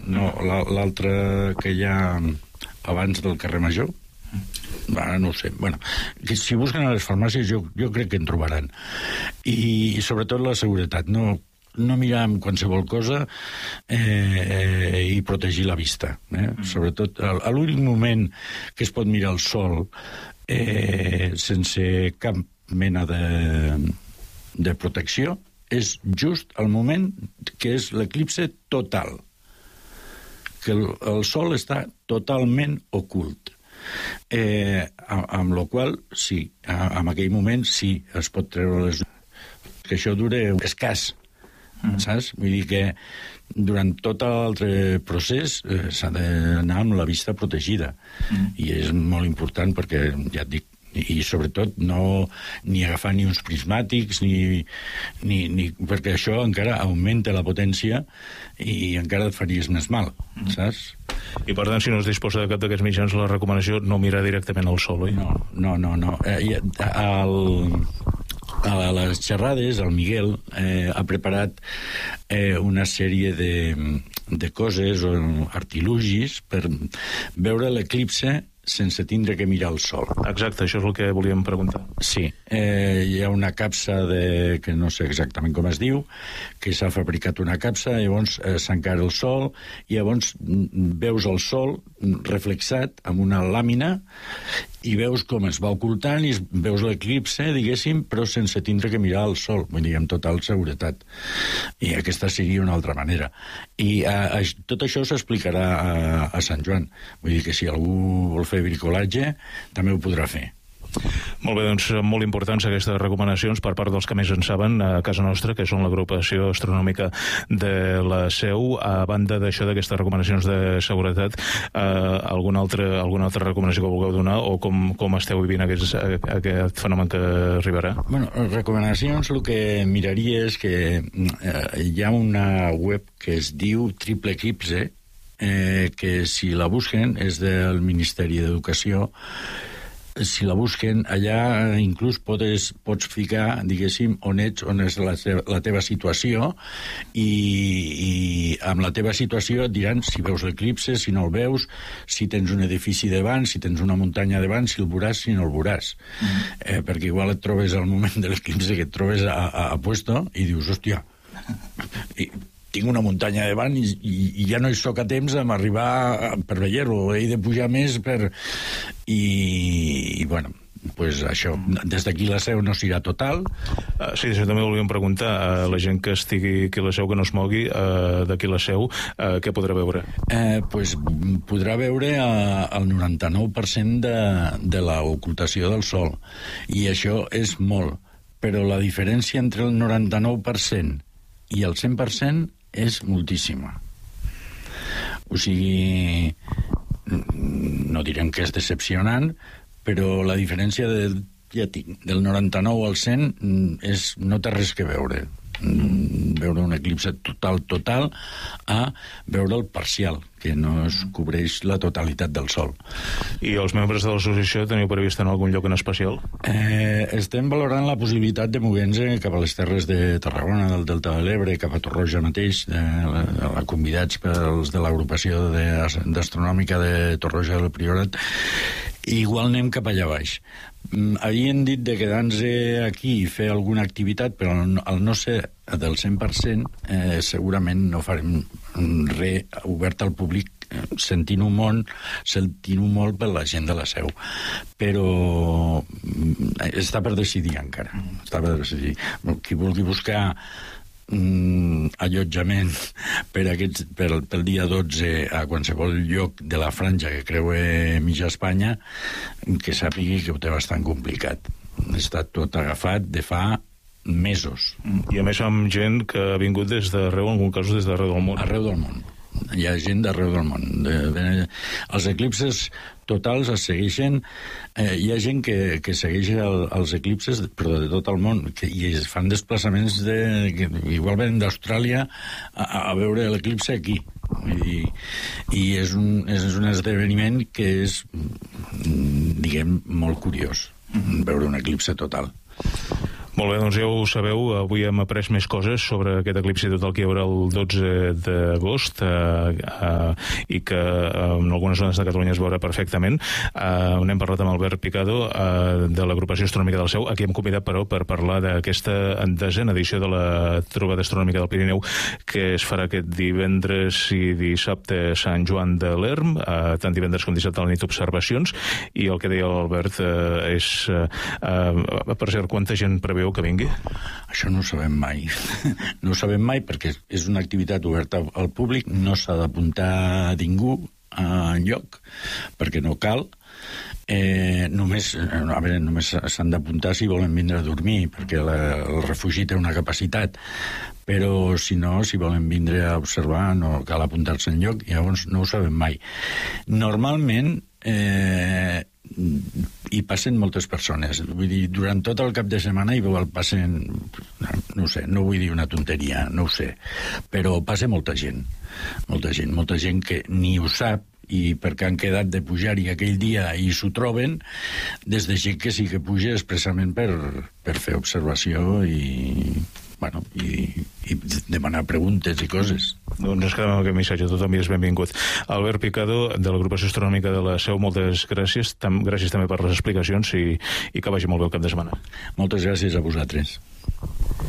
No, l'altre que hi ha abans del carrer Major, ara no ho sé. Bueno, que si busquen a les farmàcies jo crec que en trobaran. I sobretot la seguretat, no mirar amb qualsevol cosa i protegir la vista. Sobretot, a l'únic moment que es pot mirar el sol sense cap mena de protecció és just el moment que és l'eclipse total, que el sol està totalment ocult. Amb la qual sí, en aquell moment sí es pot treure les llums, que això dure escàs, saps? Vull dir que durant tot l'altre procés s'ha d'anar amb la vista protegida, i és molt important perquè, ja et dic, i sobretot ni agafar ni uns prismàtics ni perquè això encara augmenta la potència i encara et faries més mal, saps? I per tant, si no es disposa de cap d'aquests mitjans, la recomanació no mirar directament al sol, oi? No. A les xerrades el Miguel ha preparat una sèrie de coses o artilugis per veure l'eclipse sense tindre que mirar el sol. Exacte, això és el que volíem preguntar. Sí, hi ha una capsa que no sé exactament com es diu, que s'ha fabricat una capsa, llavors s'encara el sol, i llavors veus el sol reflexat amb una làmina i veus com es va ocultant i veus l'eclipse, diguéssim, però sense tindre que mirar el sol, vull dir, amb total seguretat. I aquesta seria una altra manera. I tot això s'explicarà a Sant Joan. Vull dir que si algú vol fer bricolatge, també ho podrà fer. Molt bé, doncs molt importants aquestes recomanacions per part dels que més en saben a casa nostra, que són l'agrupació astronòmica de la Seu. A banda d'això, d'aquestes recomanacions de seguretat, alguna altra recomanació que vulgueu donar, o com esteu vivint aquest fenomen que arribarà? Bueno, recomanacions, el que miraria és que hi ha una web que es diu Triple Eclipse, que si la busquen és del Ministeri d'Educació. Si la busquen, allà inclús pots ficar, diguéssim, on és la teva situació, i amb la teva situació et diran si veus l'eclipse, si no el veus, si tens un edifici davant, si tens una muntanya davant, si el veuràs, si no el veuràs. Perquè igual et trobes al moment de l'eclipse que et trobes a puesto i dius, hòstia, tinc una muntanya davant i ja no hi soc a temps amb arribar per veure-lo, he de pujar més i bueno, pues això, des d'aquí la Seu no serà total. Sí, això també volíem preguntar a la gent que estigui aquí a la Seu, que no es mogui d'aquí a la Seu, què podrà veure? Pues podrà veure el 99% de l'ocultació del sol, i això és molt, però la diferència entre el 99% i el 100% és moltíssima. O sigui, no direm que és decepcionant, però la diferència del 99 al 100 no té res que veure. Veure un eclipse total a veure el parcial, que no es cobreix la totalitat del sol. I els membres de l'associació teniu previst en algun lloc en especial? Estem valorant la possibilitat de moure-nos cap a les terres de Tarragona, del Delta de l'Ebre, cap a Torroja mateix, convidats pels de l'agrupació d'astronòmica de Torroja del Priorat. Igual anem cap allà baix. Havien dit de quedar-nos aquí i fer alguna activitat, però al no ser del 100%, segurament no farem res obert al públic, sentint-ho molt per la gent de la Seu. Però està per decidir encara. Està per decidir. Qui vulgui buscar allotjament pel dia 12 a qualsevol lloc de la franja que creua mitja Espanya, que sàpigui que ho té bastant complicat. Està tot agafat de fa mesos. I a més amb gent que ha vingut des d'arreu, en algun cas des d'arreu del món. Arreu del món. Hi ha gent d'arreu del món. Els eclipses totals es segueixen, hi ha gent que segueix els eclipses, però de tot el món, i es fan desplaçaments que igual venen d'Austràlia a veure l'eclipse aquí. I és un esdeveniment que és, diguem, molt curiós, veure un eclipse total. Molt bé, doncs ja ho sabeu, avui hem après més coses sobre aquest eclipsi total que hi haurà el 12 d'agost i que en algunes zones de Catalunya es veurà perfectament. N'hem parlat amb Albert Picado de l'Agrupació Astronòmica del Seu, a qui hem convidat, però, per parlar d'aquesta 10a edició de la Trobada Astronòmica del Pirineu, que es farà aquest divendres i dissabte a Sant Joan de l'Erm, tant divendres com dissabte a la nit observacions, i el que deia l'Albert és, per cert, quanta gent preveu que vingui? Això no ho sabem mai. No ho sabem mai perquè és una activitat oberta al públic, no s'ha d'apuntar ningú enlloc, perquè no cal. Només s'han d'apuntar si volen vindre a dormir, perquè el refugi té una capacitat, però si no, si volen vindre a observar no cal apuntar-se enlloc, i llavors no ho sabem mai. Normalment hi passen moltes persones, vull dir, durant tot el cap de setmana igual passen, no ho sé, no vull dir una tonteria, no ho sé, però passa molta gent que ni ho sap, i perquè han quedat de pujar-hi aquell dia i s'ho troben, des de gent que sí que puja expressament per fer observació i demanar preguntes i coses. Doncs ens quedem amb aquest missatge, tothom hi és benvingut. Albert Picado, de l'Agrupació Astronòmica de la Seu, moltes gràcies. Gràcies també per les explicacions i que vagi molt bé el cap de setmana. Moltes gràcies a vosaltres.